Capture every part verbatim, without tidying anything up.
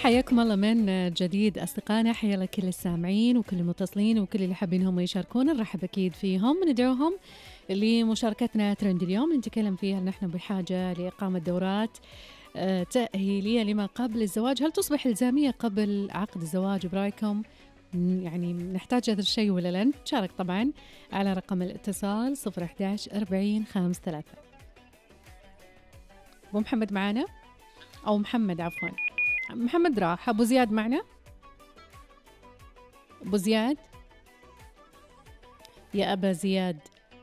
حياكم الله من جديد أصدقائنا، حيا الله كل السامعين وكل المتصلين وكل اللي حابين هم يشاركونا، نرحب أكيد فيهم، ندعوهم لمشاركتنا ترند اليوم. نتكلم فيها أن نحن بحاجة لإقامة دورات تأهيلية لما قبل الزواج. هل تصبح إلزامية قبل عقد الزواج برأيكم؟ يعني نحتاج هذا الشيء ولا لا؟ نشارك طبعا على رقم الاتصال صفر أحد عشر أربعين خمسة ثلاثة. أبو محمد معنا أو محمد عفوا محمد راح. أبو زياد معنا؟ أبو زياد يا أبا زياد.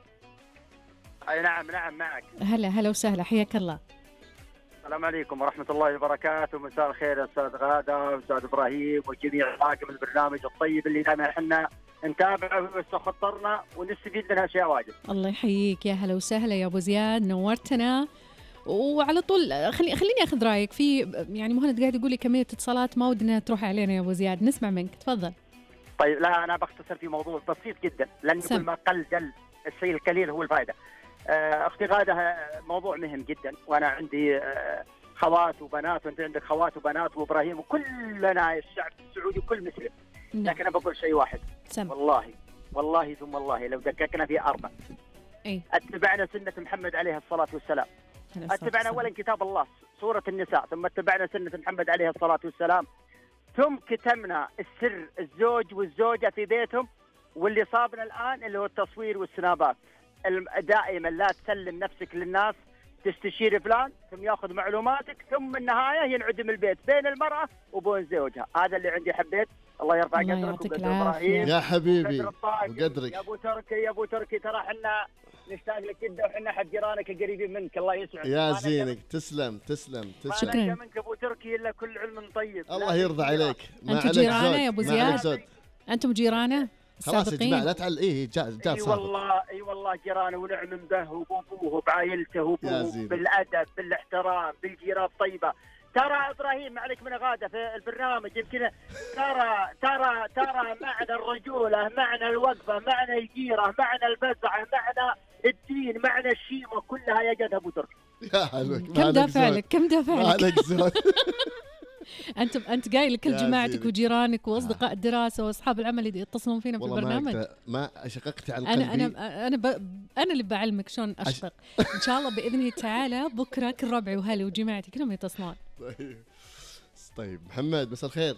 أي نعم نعم معك. هلا هلا وسهلا، حياك الله. السلام عليكم ورحمة الله وبركاته. مساء الخير أستاذ غادة وأستاذ إبراهيم وجميع طاقم البرنامج الطيب اللي دائما احنا نتابعه ويستخطرنا ونستفيد منها أشياء واجد. الله يحييك، يا هلا وسهلا يا أبو زياد، نورتنا. وعلى طول خلي خليني أخذ رأيك في يعني مهند قاعد يقول لي كمية اتصالات ما ودنا تروح علينا يا أبو زياد، نسمع منك تفضل. طيب لا أنا بختصر في موضوع بسيط جدا، لأن كل ما قل جل الشيء القليل هو الفائدة. أختي غادة موضوع مهم جدا، وأنا عندي خوات وبنات وأنت عندك خوات وبنات وإبراهيم وكلنا الشعب السعودي وكل مسلم. لكن أنا بقول شيء واحد سم. والله والله ثم الله لو دققنا في أربع أي. اتبعنا سنة محمد عليه الصلاة والسلام، اتبعنا أولا كتاب الله سورة النساء، ثم اتبعنا سنة محمد عليه الصلاة والسلام، ثم كتمنا السر الزوج والزوجة في بيتهم. واللي صابنا الآن اللي هو التصوير والسنابات. دائما لا تسلم نفسك للناس، تستشير فلان ثم ياخذ معلوماتك، ثم النهاية ينعدم البيت بين المرأة وبين زوجها. هذا اللي عندي، حبيت. الله يرفع قدرك وقدر إبراهيم يا حبيبي وقدرك يا أبو تركي. يا أبو تركي ترى احنا نشتاق لك جدا وحنا حد جيرانك القريبين منك. الله يسعدك يا زينك. تسلم تسلم تسلم. شكرا. ما منك أبو تركي إلا كل علم طيب. الله يرضى عليك. أنتم جيرانه يا أبو زياد؟ أنتم جيرانه؟ خلاص يا جماعة لا تعال. إيه جاء جاء اي والله اي والله جيرانه ونعم به وبابوه بعائلته وبابوه بالادب بالاحترام بالجيران الطيبه. ترى ابراهيم ما عليك من غاده في البرنامج يمكن ترى ترى ترى معنى الرجوله، معنى الوقفه، معنى الجيره، معنى البزعه، معنى الدين، معنى الشيمه، كلها يجد ابو تركي. يا حلوك. كم دافع لك كم دافع لك زود. انت انت قايل لكل جماعتك وجيرانك واصدقاء الدراسه واصحاب العمل اللي يتصلون فينا في البرنامج. ما, ما شققتي عن قلبي. انا انا انا ب... انا اللي بعلمك شلون اشقق. ان شاء الله باذن الله تعالى بكره كل ربعي وهلي وجماعتي كلهم يتصلون. طيب طيب محمد مساء الخير.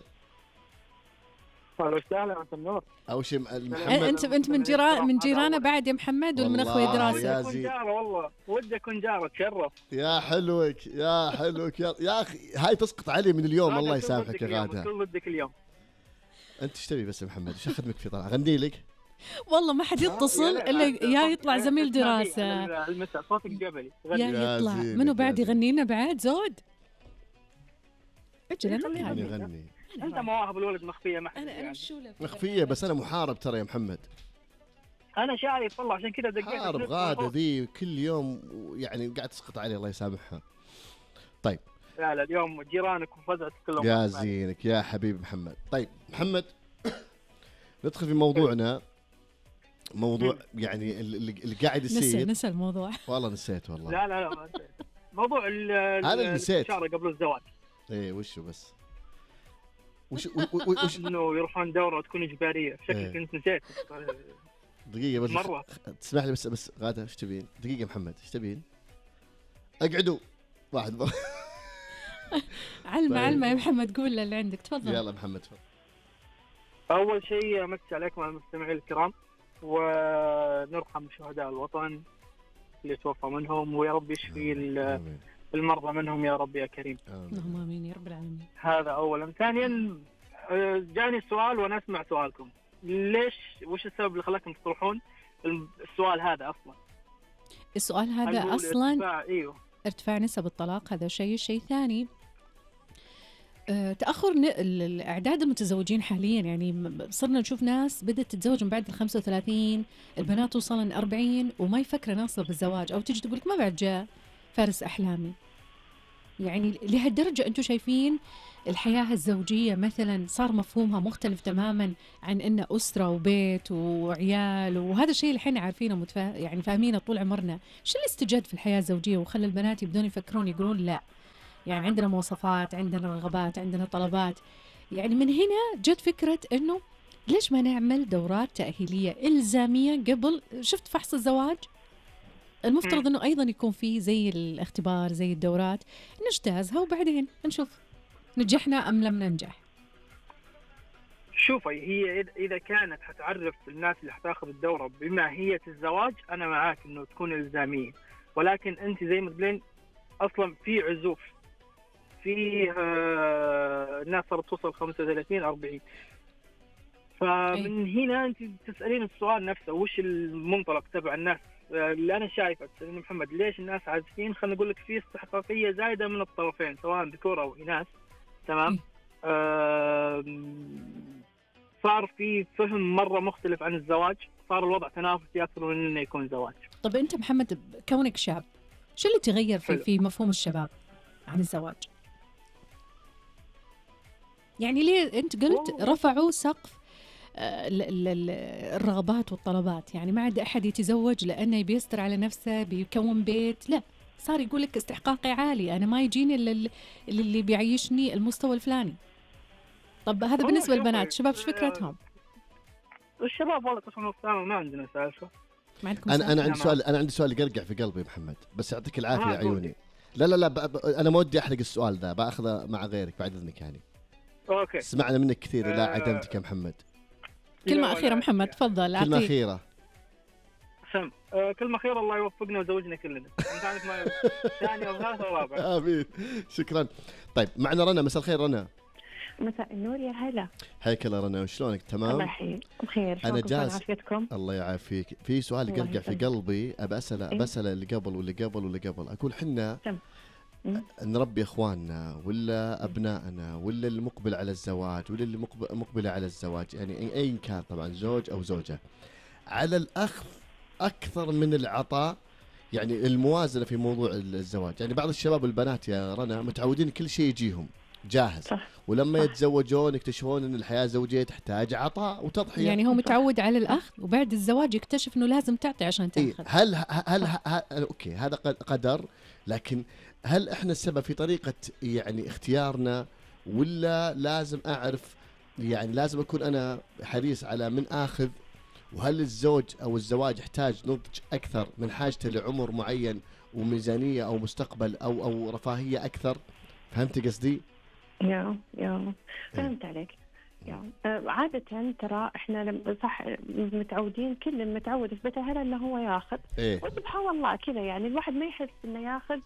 اهلا وسهلا انت النور. اول شيء محمد انت انت من جيران من جيرانه بعد يا محمد ولا من اخوي دراسه؟ ودي جاره والله ودي اكون جارك تشرف. يا حلوك يا حلوك يا, يا اخي هاي تسقط علي من اليوم. الله يسامحك يا غاده. كل ودك اليوم. انت ايش تبي بس يا محمد؟ ايش اخدمك في طلع غني لك؟ والله ما حد يتصل الا يا يطلع زميل دراسه المساء صوتك جبلي يا يطلع منو بعد يغني لنا بعد زود. اجل انا يغني. انت مواهب الولد مخفيه. ما انا انا شوله مخفيه بس انا محارب ترى يا محمد. انا شايف والله عشان كذا دقيت. محارب غاده ذي كل يوم يعني قاعد تسقط علي. الله يسامحها. طيب لا لا اليوم جيرانك وفزعت كلهم. يا زينك يا حبيبي محمد. طيب محمد ندخل في موضوعنا. موضوع يعني اللي, اللي قاعد يصير. نسى نسى الموضوع والله نسيت والله. لا لا لا موضوع انا نسيت قبل الزواج. ايه وشو بس وش وش انه يروحون دوره تكون اجباريه. شكلك ايه. انت نسيت. دقيقه بس مره تسمح لي بس بس غاده ايش تبين؟ دقيقه محمد ايش تبين؟ اقعدوا واحد بر... علمه علمه يا محمد قول اللي عندك تفضل. يلا محمد تفضل. اول شيء امسي عليكم المستمعين الكرام ونرحم شهداء الوطن اللي توفى منهم ويا رب يشفي المرضى منهم يا رب يا كريم. اللهم امين يا رب العالمين. هذا اولا. ثانيا جاني السؤال وانا اسمع سؤالكم. ليش وش السبب اللي خلاكم تطرحون السؤال هذا اصلا؟ السؤال هذا اصلا ارتفاع ايوه ارتفاع نسب الطلاق. هذا شيء. الشيء الثاني أه تاخر الاعداد المتزوجين حاليا. يعني صرنا نشوف ناس بدات تتزوج من بعد ال خمسة وثلاثين، البنات وصلن أربعين وما يفكر ناصر بالزواج، او تيجي تقول لك ما بعد جاء فارس احلامي. يعني لهالدرجه انتم شايفين الحياه الزوجيه مثلا صار مفهومها مختلف تماما عن ان اسره وبيت وعيال، وهذا الشيء اللي احنا عارفينه متفا... يعني فاهمينه طول عمرنا. شو اللي استجد في الحياه الزوجيه وخلى البنات يبدون يفكرون يقولون لا يعني عندنا مواصفات، عندنا رغبات، عندنا طلبات. يعني من هنا جت فكرة إنه ليش ما نعمل دورات تأهيلية إلزامية قبل شفت فحص الزواج؟ المفترض إنه أيضا يكون فيه زي الاختبار زي الدورات نجتازها وبعدين نشوف نجحنا أم لم ننجح. شوفي هي إذا كانت حتعرف الناس اللي حتاخذ الدورة بماهية الزواج أنا معاك إنه تكون إلزامية، ولكن أنت زي ما تقولين أصلا في عزوف في آه الناس صارت توصل خمسة وثلاثين أربعين، فمن هنا أنت تسألين السؤال نفسه وش المنطلق تبع الناس اللي أنا شايفه. تسألين محمد ليش الناس عازفين؟ خلينا نقول لك في استحقاقية زايدة من الطرفين سواء ذكور أو إناث، تمام؟ آه صار في فهم مرة مختلف عن الزواج، صار الوضع تنافسي أكثر من إنه يكون زواج. طب أنت محمد كونك شاب شو اللي تغير في, في مفهوم الشباب عن الزواج؟ يعني ليه أنت قلت رفعوا سقف الرغبات والطلبات، يعني ما عاد أحد يتزوج لأنه بيستر على نفسه بيكون بيت، لا صار يقول لك استحقاقي عالي، أنا ما يجيني اللي, اللي بيعيشني المستوى الفلاني. طب هذا بالنسبة للبنات، الشباب شو فكرتهم؟ الشباب والله قسم الله ما عندنا سالفة. ما عندكم أنا أنا عندي سؤال، أنا عندي سؤال يقرقع في قلبي محمد، بس يعطيك العافية عيوني. لا لا لا أنا ما ودي أحرق السؤال ذا، بأخذه مع غيرك بعد إذنك يعني. أوكي. سمعنا منك كثير لا عدمتك يا محمد. كلمة أخيرة محمد تفضل. كلمة أخيرة. سم آه كلمة أخيرة الله يوفقنا وزوجنا كلنا. أنت عارف ما ثاني أو ثالث أو رابع. آمين. شكرا. طيب معنا رنا. مساء الخير رنا. مساء النور يا هلا. حياك الله رنا، وشلونك؟ تمام؟ الله يحييك بخير. أنا جالس. عافيتكم؟ الله يعافيك. في سؤال يقرقع في قلبي أبى أسأله أبى أسأله اللي قبل واللي قبل واللي قبل. أقول حنا نربي إخواننا ولا أبنائنا ولا المقبل على الزواج ولا اللي مقبلة على الزواج، يعني أي كان طبعا زوج أو زوجة، على الأخذ أكثر من العطاء، يعني الموازنة في موضوع الزواج. يعني بعض الشباب والبنات يا رنا متعودين كل شيء يجيهم جاهز، صح. ولما صح. يتزوجون يكتشفون أن الحياة الزوجية تحتاج عطاء وتضحية. يعني هو متعود على الأخذ وبعد الزواج يكتشف أنه لازم تعطي عشان تأخذ. إيه؟ هل هل, هل, هل أوكي هذا قدر، لكن هل إحنا السبب في طريقة يعني اختيارنا، ولا لازم أعرف يعني لازم أكون أنا حريص على من آخذ؟ وهل الزوج أو الزواج يحتاج نضج أكثر من حاجته لعمر معين وميزانية أو مستقبل أو أو رفاهية أكثر؟ فهمت قصدي؟ يا يا فهمت عليك. يعني عادة ترى احنا لما صح متعودين، كل المتعود في بيت اهله انه هو ياخذ، إيه؟ وسبحان الله كذا يعني الواحد ما يحس انه ياخذ،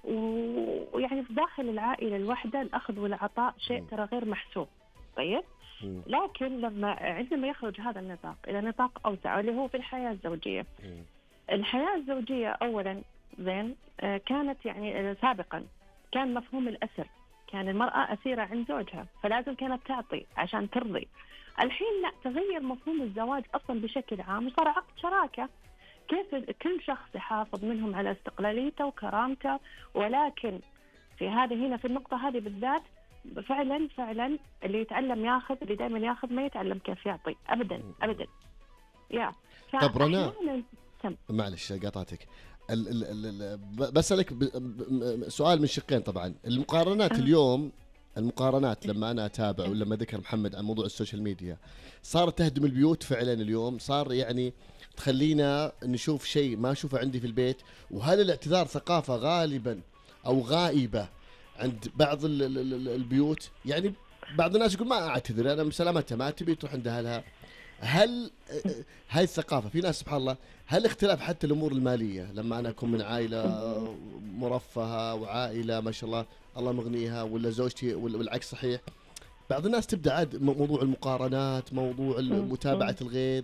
ويعني في داخل العائلة الواحدة الاخذ والعطاء شيء ترى غير محسوب. طيب لكن لما عندما يخرج هذا النطاق الى نطاق اوسع اللي هو في الحياة الزوجية، الحياة الزوجية اولا زين كانت يعني سابقا كان مفهوم الاسر، كان المرأة أسيرة عند زوجها فلازم كانت تعطي عشان ترضي. الحين لا، تغير مفهوم الزواج أصلا بشكل عام وصار عقد شراكة، كيف كل شخص يحافظ منهم على استقلاليته وكرامته. ولكن في هذه هنا في النقطة هذه بالذات فعلا فعلا اللي يتعلم ياخذ، اللي دائما ياخذ ما يتعلم كيف يعطي أبدا أبدا. يا طب رنا معلش قاطعتك، ال ال ال بسألك سؤال من شقين. طبعا المقارنات اليوم، المقارنات لما أنا أتابع ولما ذكر محمد عن موضوع السوشيال ميديا صارت تهدم البيوت فعلا. اليوم صار يعني تخلينا نشوف شيء ما أشوفه عندي في البيت. وهل الاعتذار ثقافة غالبا أو غائبة عند بعض ال ال البيوت؟ يعني بعض الناس يقول ما أعتذر أنا مسلامتها ما تبي تروح عند أهلها. هل هاي الثقافة في ناس سبحان الله، هل اختلاف حتى الأمور المالية لما أنا أكون من عائلة مرفهة وعائلة ما شاء الله الله مغنيها ولا زوجتي والعكس صحيح، بعض الناس تبدأ عاد موضوع المقارنات، موضوع متابعة الغير،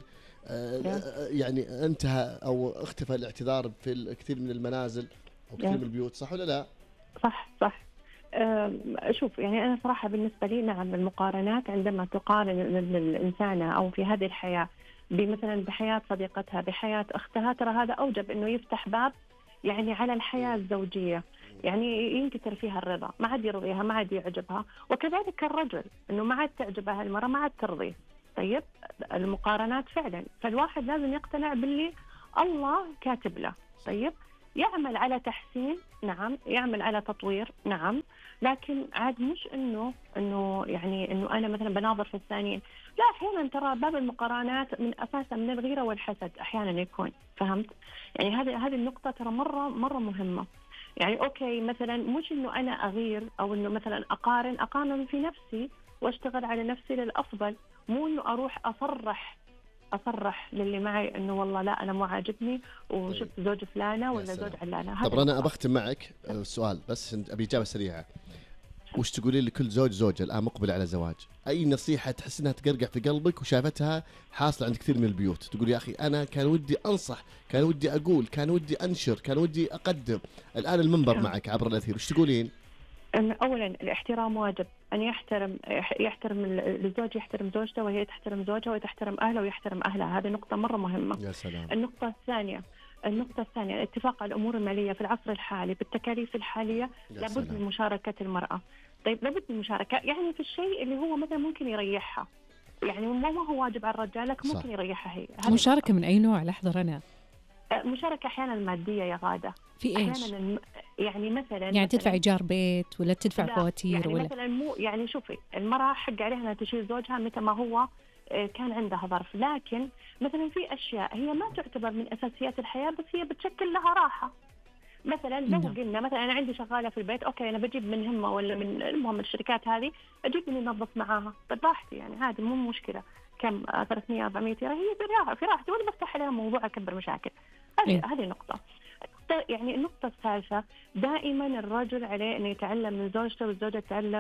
يعني انتهى أو اختفى الاعتذار في الكثير من المنازل أو كثير من البيوت، صح ولا لا؟ صح صح. شوف يعني أنا صراحة بالنسبة لي نعم، المقارنات عندما تقارن الإنسانة أو في هذه الحياة بمثلا بحياة صديقتها بحياة أختها، ترى هذا أوجب إنه يفتح باب يعني على الحياة الزوجية، يعني ينكسر فيها الرضا، ما عاد يرضيها ما عاد يعجبها. وكذلك الرجل إنه ما عاد تعجبها المرأة ما عاد ترضيه. طيب المقارنات فعلا، فالواحد لازم يقتنع باللي الله كاتب له. طيب يعمل على تحسين، نعم، يعمل على تطوير، نعم، لكن عاد مش انه انه يعني انه انا مثلا بناظر في الثانيين، لا، احيانا ترى باب المقارنات من اساسا من الغيره والحسد احيانا يكون، فهمت؟ يعني هذه هذه النقطه ترى مره مره مهمه. يعني اوكي مثلا مش انه انا اغير او انه مثلا اقارن اقارن في نفسي واشتغل على نفسي للافضل، مو انه اروح اصرح اصرح للي معي انه والله لا انا مو عاجبني وشفت زوج فلانه ولا زوج علانه. طب انا ابختم معك السؤال بس ابي اجابه سريعه. وش تقولين لكل زوج زوجة الآن مقبل على زواج؟ أي نصيحة تحس أنها تقرقع في قلبك وشافتها حاصلة عند كثير من البيوت، تقول يا أخي أنا كان ودي أنصح، كان ودي أقول، كان ودي أنشر، كان ودي أقدم، الآن المنبر معك عبر الأثير، وش تقولين؟ أولا الاحترام واجب، أن يحترم يحترم الزوج يحترم زوجته وهي تحترم زوجها وتحترم أهله ويحترم أهلها، هذه نقطة مرة مهمة. يا سلام. النقطة الثانية النقطة الثانية الاتفاق على الأمور المالية في العصر الحالي بالتكاليف الحالية لابد من مشاركة المرأة. طيب لابد من المشاركة يعني في الشيء اللي هو مثلا ممكن يريحها، يعني ما هو واجب على الرجال لكن ممكن يريحها هي. مشاركة من أي نوع؟ لحظة رنا. مشاركة أحيانا مادية يا غادة. في إيش؟ أحيانا يعني مثلا يعني مثلاً تدفع إيجار بيت ولا تدفع فواتير يعني ولا مثلا مو يعني شوفي المرأة حق عليها أنها تشيل زوجها متى ما هو كان عندها ظرف، لكن مثلا في أشياء هي ما تعتبر من أساسيات الحياة بس هي بتشكل لها راحة. مثلا لو نعم. قلنا مثلا أنا عندي شغالة في البيت، أوكي أنا بجيب من همة ولا من المهم الشركات هذه أجيب من ينظف معاها براحتي، يعني هذه مو مشكلة، كم ثلاثمية أربعمية ريال هي براحة في راحتي ولا بفتح عليها موضوع أكبر مشاكل. هذه إيه؟ هذه نقطة. يعني النقطة الثالثة دائما الرجل عليه أن يتعلم من زوجته والزوجة تتعلم